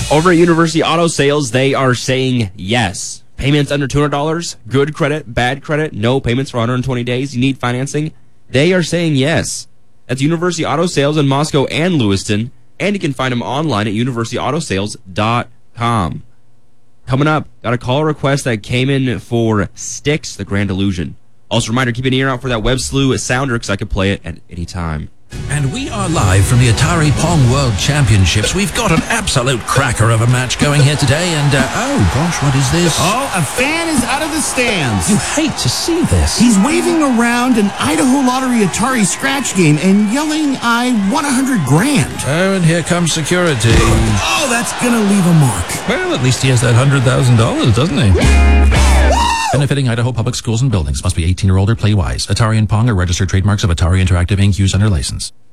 Over at University Auto Sales, they are saying yes. Payments under $200, good credit, bad credit, no payments for 120 days, you need financing. They are saying yes. That's University Auto Sales in Moscow and Lewiston, and you can find them online at universityautosales.com. Coming up, got a call request that came in for Styx, The Grand Illusion. Also, reminder, keep an ear out for that Web Slew sounder because I could play it at any time. And we are live from the Atari Pong World Championships. We've got an absolute cracker of a match going here today, and oh gosh, what is this? Oh, a fan is out of the stands. You hate to see this. He's waving around an Idaho Lottery Atari scratch game and yelling, "I won $100,000." Oh, and here comes security. Oh, that's gonna leave a mark. Well, at least he has that $100,000, doesn't he? Benefiting Idaho public schools and buildings. Must be 18 or older. Play wise. Atari and Pong are registered trademarks of Atari Interactive Inc. Used under license.